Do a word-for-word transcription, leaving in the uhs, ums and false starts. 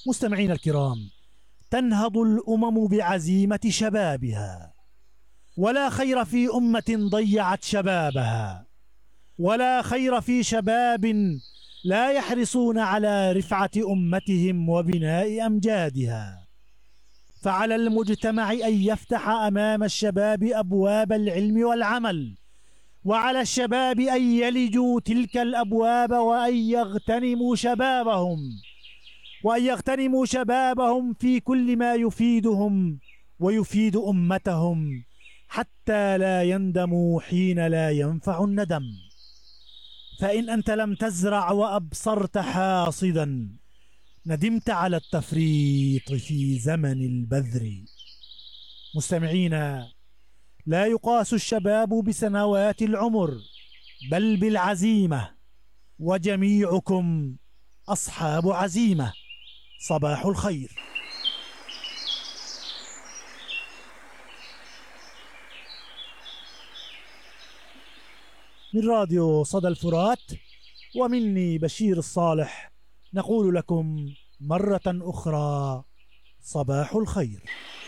مستمعين الكرام، تنهض الأمم بعزيمة شبابها، ولا خير في أمة ضيعت شبابها، ولا خير في شباب لا يحرصون على رفعة أمتهم وبناء أمجادها. فعلى المجتمع أن يفتح أمام الشباب أبواب العلم والعمل، وعلى الشباب أن يلجوا تلك الأبواب وأن يغتنموا شبابهم وأن يغتنموا شبابهم في كل ما يفيدهم ويفيد أمتهم، حتى لا يندموا حين لا ينفع الندم. فإن أنت لم تزرع وأبصرت حاصدا، ندمت على التفريط في زمن البذر. مستمعينا، لا يقاس الشباب بسنوات العمر بل بالعزيمة، وجميعكم أصحاب عزيمة. صباح الخير. من راديو صدى الفرات ومني بشير الصالح نقول لكم مرة أخرى صباح الخير.